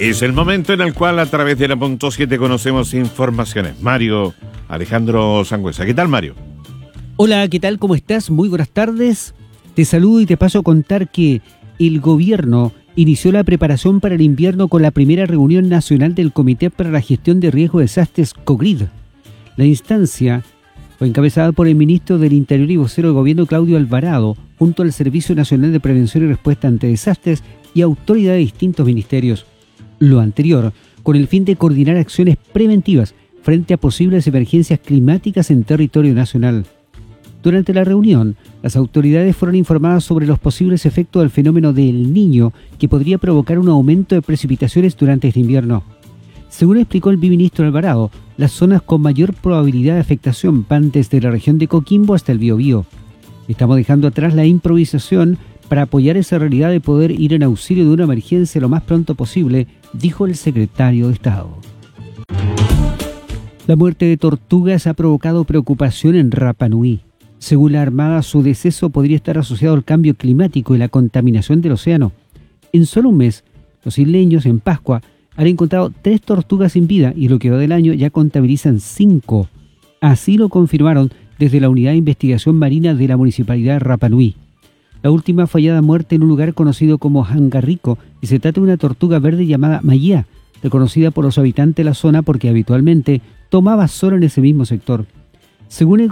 Es el momento en el cual a través de la punto 7 conocemos informaciones. Mario Alejandro Sangüesa. ¿Qué tal, Mario? Hola, ¿qué tal? ¿Cómo estás? Muy buenas tardes. Te saludo y te paso a contar que el gobierno inició la preparación para el invierno con la primera reunión nacional del Comité para la Gestión de Riesgo de Desastres, COGRID. La instancia fue encabezada por el ministro del Interior y vocero del gobierno, Claudio Alvarado, junto al Servicio Nacional de Prevención y Respuesta ante Desastres y autoridades de distintos ministerios. Lo anterior, con el fin de coordinar acciones preventivas frente a posibles emergencias climáticas en territorio nacional. Durante la reunión, las autoridades fueron informadas sobre los posibles efectos del fenómeno del Niño, que podría provocar un aumento de precipitaciones durante este invierno. Según explicó el viceministro Alvarado, las zonas con mayor probabilidad de afectación van desde la región de Coquimbo hasta el Biobío. Estamos dejando atrás la improvisación para apoyar esa realidad de poder ir en auxilio de una emergencia lo más pronto posible, dijo el secretario de Estado. La muerte de tortugas ha provocado preocupación en Rapa Nui. Según la Armada, su deceso podría estar asociado al cambio climático y la contaminación del océano. En solo un mes, los isleños en Pascua han encontrado 3 tortugas sin vida y lo que va del año ya contabilizan 5. Así lo confirmaron desde la Unidad de Investigación Marina de la Municipalidad de Rapa Nui. La última fue hallada muerta en un lugar conocido como Hangarrico y se trata de una tortuga verde llamada mayía, reconocida por los habitantes de la zona porque habitualmente tomaba sol en ese mismo sector. Según el